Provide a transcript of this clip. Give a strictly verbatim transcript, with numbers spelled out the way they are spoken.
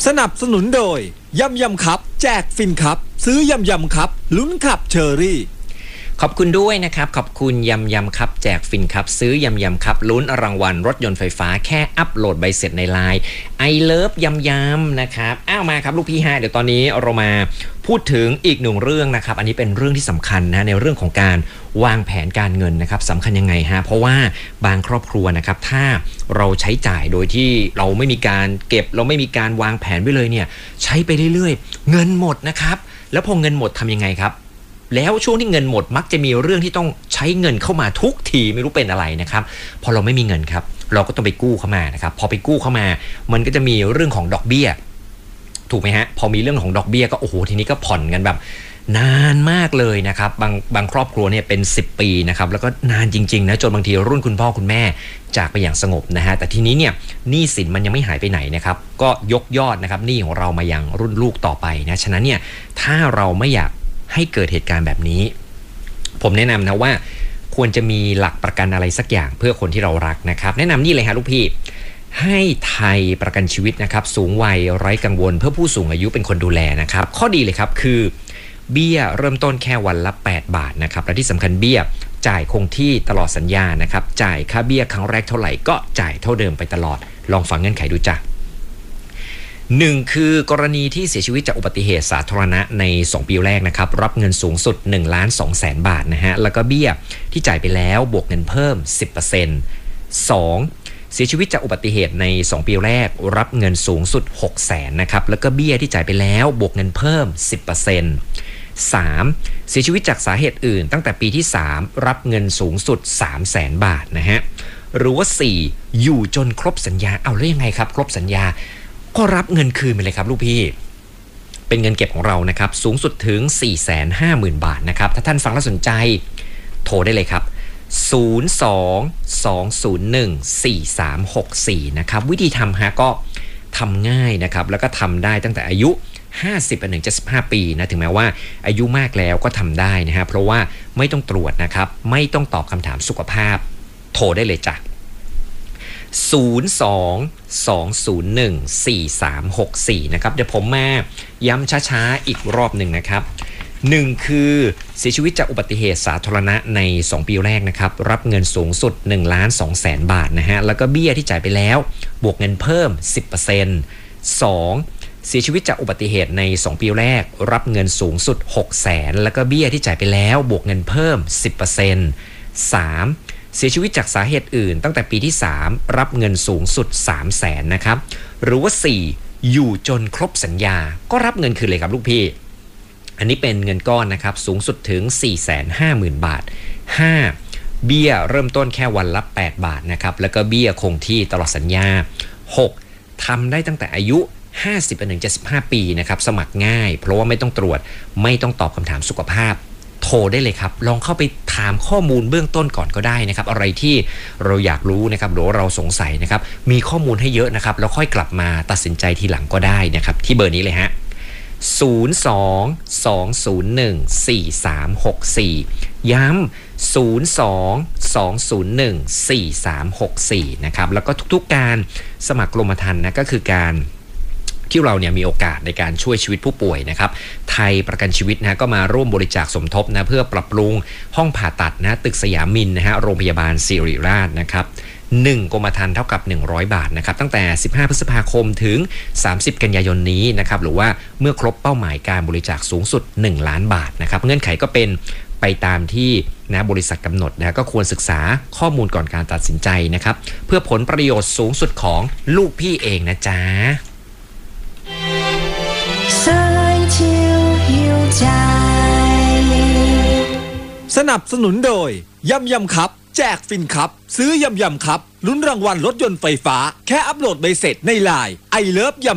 สนับสนุนโดยยำยำครับแจกฟินครับซื้อยำยำครับลุ้นขับเชอรี่ขอบคุณด้วยนะครับขอบคุณยำยำครับแจกฟินครับซื้อยำยำครับลุ้นรางวัลรถยนต์ไฟฟ้าแค่อัปโหลดใบเสร็จในไลน์ไอเลิฟยำยำนะครับอ้าวมาครับลูกพี่ฮะเดี๋ยวตอนนี้เรามาพูดถึงอีกหนึ่งเรื่องนะครับอันนี้เป็นเรื่องที่สำคัญนะในเรื่องของการวางแผนการเงินนะครับสำคัญยังไงฮะเพราะว่าบางครอบครัวนะครับถ้าเราใช้จ่ายโดยที่เราไม่มีการเก็บเราไม่มีการวางแผนไว้เลยเนี่ยใช้ไปเรื่อยๆเงินหมดนะครับแล้วพอเงินหมดทำยังไงครับแล้วช่วงที่เงินหมดมักจะมีเรื่องที่ต้องใช้เงินเข้ามาทุกทีไม่รู้เป็นอะไรนะครับพอเราไม่มีเงินครับเราก็ต้องไปกู้เข้ามานะครับพอไปกู้เข้ามามันก็จะมีเรื่องของดอกเบี้ยถูกไหมฮะพอมีเรื่องของดอกเบี้ยก็โอ้โหทีนี้ก็ผ่อนกันแบบนานมากเลยนะครับบางบางครอบครัวเนี่ยเป็นสิบปีนะครับแล้วก็นานจริงๆนะจนบางทีรุ่นคุณพ่อคุณแม่จากไปอย่างสงบนะฮะแต่ทีนี้เนี่ยหนี้สินมันยังไม่หายไปไหนนะครับก็ยกยอดนะครับหนี้ของเรามายังรุ่นลูกต่อไปนะฉะนั้นเนี่ยถ้าเราไม่อยากให้เกิดเหตุการณ์แบบนี้ผมแนะนำนะว่าควรจะมีหลักประกันอะไรสักอย่างเพื่อคนที่เรารักนะครับแนะนำนี่เลยฮะลูกพี่ให้ไทยประกันชีวิตนะครับสูงวัยไร้กังวลเพื่อผู้สูงอายุเป็นคนดูแลนะครับข้อดีเลยครับคือเบี้ยเริ่มต้นแค่วันละแปดบาทนะครับและที่สำคัญเบี้ยจ่ายคงที่ตลอดสัญญานะครับจ่ายค่าเบี้ยครั้งแรกเท่าไหร่ก็จ่ายเท่าเดิมไปตลอดลองฟังเงื่อนไขดูจ้ะหนึ่งคือกรณีที่เสียชีวิตจากอุบัติเหตุสาธารณะในสองปีแรกนะครับรับเงินสูงสุด หนึ่งล้านสองแสน บาทนะฮะแล้วก็เบี้ยที่จ่ายไปแล้วบวกเงินเพิ่ม สิบเปอร์เซ็นต์ สองเสียชีวิตจากอุบัติเหตุในสองปีแรกรับเงินสูงสุด หกแสน นะครับแล้วก็เบี้ยที่จ่ายไปแล้วบวกเงินเพิ่ม สิบเปอร์เซ็นต์ สามเสียชีวิตจากสาเหตุอื่นตั้งแต่ปีที่สามรับเงินสูงสุด สามแสน บาทนะฮะหรือว่าสี่อยู่จนครบสัญญาเอาแล้วยังไงครับครบสัญญาก็รับเงินคืนไปเลยครับลูกพี่เป็นเงินเก็บของเรานะครับสูงสุดถึง สี่แสนห้าหมื่น บาทนะครับถ้าท่านฟังแล้วสนใจโทรได้เลยครับศูนย์ สอง สอง ศูนย์ หนึ่ง สี่ สาม หก สี่นะครับวิธีทำฮะก็ทำง่ายนะครับแล้วก็ทำได้ตั้งแต่อายุห้าสิบไปถึงเจ็ดสิบห้าปีนะถึงแม้ว่าอายุมากแล้วก็ทำได้นะฮะเพราะว่าไม่ต้องตรวจนะครับไม่ต้องตอบคำถามสุขภาพโทรได้เลยจ้ะศูนย์ สอง สอง ศูนย์ หนึ่ง สี่ สาม หก สี่นะครับเดี๋ยวผมมาย้ำช้าๆอีกรอบหนึ่งนะครับหนึ่งคือเสียชีวิตจากอุบัติเหตุสาธารณะในสองปีแรกนะครับรับเงินสูงสุด หนึ่งล้านสองแสน บาทนะฮะแล้วก็เบี้ยที่จ่ายไปแล้วบวกเงินเพิ่ม สิบเปอร์เซ็นต์ สองเสียชีวิตจากอุบัติเหตุในสองปีแรกรับเงินสูงสุด หกแสน แล้วก็เบี้ยที่จ่ายไปแล้วบวกเงินเพิ่ม สิบเปอร์เซ็นต์ สามเสียชีวิตจากสาเหตุอื่นตั้งแต่ปีที่สามรับเงินสูงสุด สามแสน นะครับหรือว่าสี่อยู่จนครบสัญญาก็รับเงินคืนเลยครับลูกพี่อันนี้เป็นเงินก้อนนะครับสูงสุดถึง สี่แสนห้าหมื่น บาทห้าเบี้ยเริ่มต้นแค่วันละแปดบาทนะครับแล้วก็เบี้ยคงที่ตลอดสัญญาหกทำได้ตั้งแต่อายุห้าสิบไปถึงเจ็ดสิบห้าปีนะครับสมัครง่ายเพราะว่าไม่ต้องตรวจไม่ต้องตอบคำถามสุขภาพโทรได้เลยครับลองเข้าไปถามข้อมูลเบื้องต้นก่อนก็ได้นะครับอะไรที่เราอยากรู้นะครับหรือเราสงสัยนะครับมีข้อมูลให้เยอะนะครับแล้วค่อยกลับมาตัดสินใจทีหลังก็ได้นะครับที่เบอร์นี้เลยฮะศูนย์ สอง สอง ศูนย์ หนึ่ง สี่ สาม หก สี่ย้ำศูนย์ สอง สอง ศูนย์ หนึ่ง สี่ สาม หก สี่นะครับแล้วก็ทุกๆการสมัครกรมธรรม์นะก็คือการที่เราเนี่ยมีโอกาสในการช่วยชีวิตผู้ป่วยนะครับไทยประกันชีวิตนะก็มาร่วมบริจาคสมทบนะเพื่อปรับปรุงห้องผ่าตัดนะตึกสยามมินนะฮะโรงพยาบาลศิริราชนะครับหนึ่งกรมธรรม์เท่ากับหนึ่งร้อยบาทนะครับตั้งแต่สิบห้าพฤษภาคมถึงสามสิบกันยายนนี้นะครับหรือว่าเมื่อครบเป้าหมายการบริจาคสูงสุดหนึ่งล้านบาทนะครับเงื่อนไขก็เป็นไปตามที่นะบริษัทกำหนดนะก็ควรศึกษาข้อมูลก่อนการตัดสินใจนะครับเพื่อผลประโยชน์สูงสุดของลูกพี่เองนะจ๊ะสนับสนุนโดยยำยำครับแจกฟินครับซื้อยำยำครับลุ้นรางวัลรถยนต์ไฟฟ้าแค่อัปโหลดใบเสร็จในไลน์ไอเลิฟยำ